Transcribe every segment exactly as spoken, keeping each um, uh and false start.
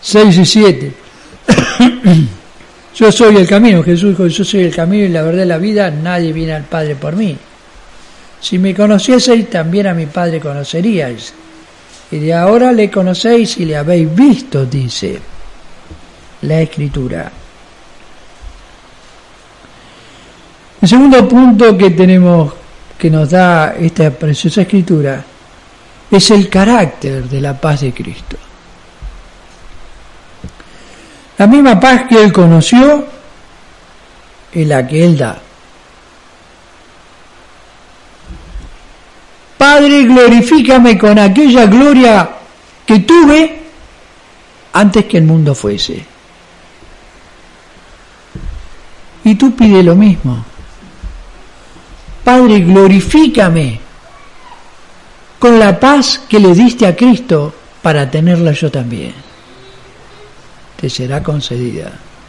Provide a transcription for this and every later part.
seis y siete. Yo soy el camino, Jesús dijo, yo soy el camino y la verdad de la vida, nadie viene al Padre por mí. Si me conocieseis, también a mi Padre conoceríais. Y de ahora le conocéis y le habéis visto, dice la Escritura. El segundo punto que tenemos, que nos da esta preciosa Escritura, es el carácter de la paz de Cristo. La misma paz que Él conoció es la que Él da. Padre, glorifícame con aquella gloria que tuve antes que el mundo fuese. Y tú pides lo mismo. Padre, glorifícame con la paz que le diste a Cristo para tenerla yo también. Te será concedida.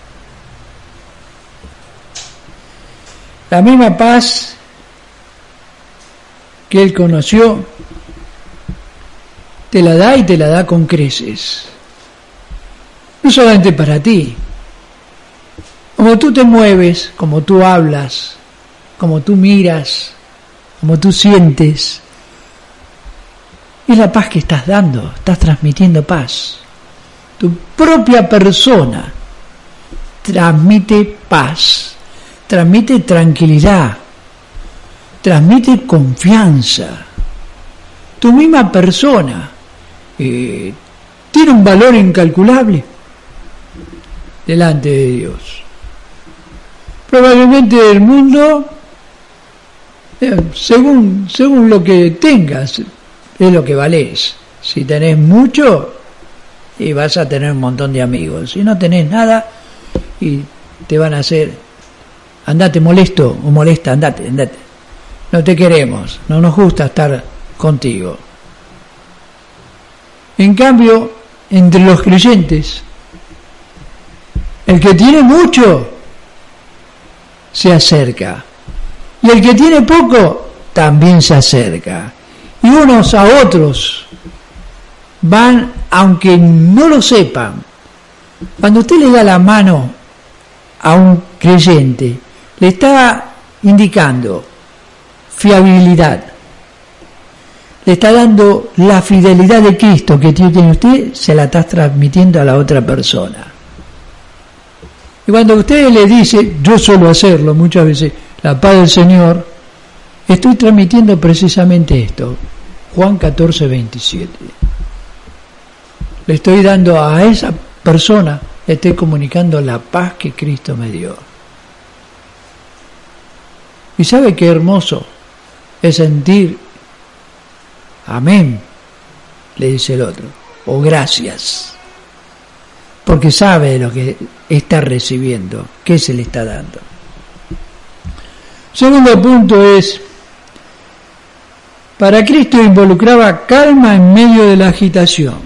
La misma paz que Él conoció, te la da y te la da con creces. No solamente para ti. Como tú te mueves, como tú hablas, como tú miras, como tú sientes, es la paz que estás dando, estás transmitiendo paz. Tu propia persona transmite paz, transmite tranquilidad, transmite confianza. Tu misma persona eh, tiene un valor incalculable delante de Dios. Probablemente el mundo, eh, según, según lo que tengas, es lo que valés. Si tenés mucho, y vas a tener un montón de amigos. Si no tenés nada, y te van a hacer, andate molesto o molesta, andate, andate. No te queremos, no nos gusta estar contigo. En cambio, entre los creyentes, el que tiene mucho se acerca, y el que tiene poco también se acerca, y unos a otros van, aunque no lo sepan. Cuando usted le da la mano a un creyente, le está indicando fiabilidad, le está dando la fidelidad de Cristo que tiene usted, se la está transmitiendo a la otra persona. Y cuando usted le dice, yo suelo hacerlo muchas veces, la paz del Señor, estoy transmitiendo precisamente esto, Juan catorce, veintisiete. Le estoy dando a esa persona, le estoy comunicando la paz que Cristo me dio. ¿Y sabe qué hermoso es sentir amén? Le dice el otro, o gracias, porque sabe de lo que está recibiendo, qué se le está dando. Segundo punto es, para Cristo involucraba calma en medio de la agitación.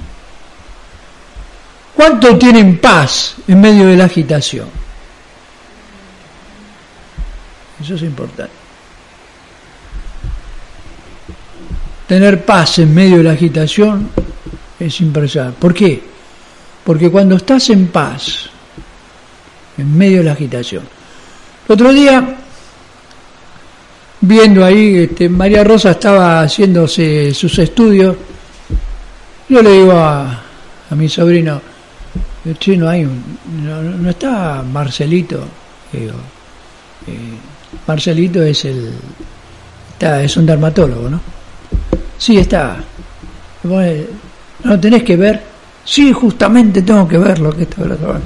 ¿Cuánto tienen paz en medio de la agitación? Eso es importante. Tener paz en medio de la agitación es impresionante. ¿Por qué? Porque cuando estás en paz, en medio de la agitación. El otro día, viendo ahí, este, María Rosa estaba haciéndose sus estudios, yo le digo a, a mi sobrino, che, no hay un, no, no está Marcelito, digo, eh, Marcelito es el, está, es un dermatólogo, ¿no? Sí, está. ¿No tenés que ver? Sí, justamente tengo que ver lo que está hablando.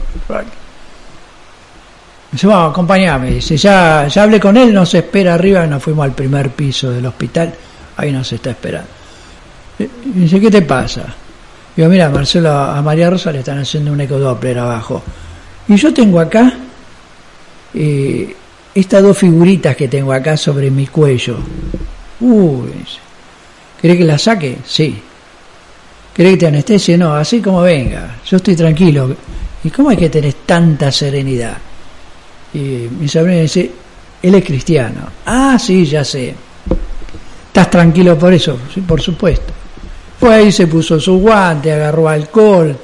Dice, vamos, acompañame. Dice, ya, ya hablé con él, nos espera arriba, nos fuimos al primer piso del hospital, ahí nos está esperando. Dice, ¿qué te pasa? Digo, mira, Marcelo, a María Rosa le están haciendo un ecodoppler abajo. Y yo tengo acá eh, estas dos figuritas que tengo acá sobre mi cuello. Uy, ¿querés que las saque? Sí. ¿Querés que te anestesie? No, así como venga. Yo estoy tranquilo. ¿Y cómo es que tenés tanta serenidad? Y mi sobrino dice, él es cristiano. Ah, sí, ya sé. ¿Estás tranquilo por eso? Sí, por supuesto. Fue ahí, se puso su guante, agarró alcohol,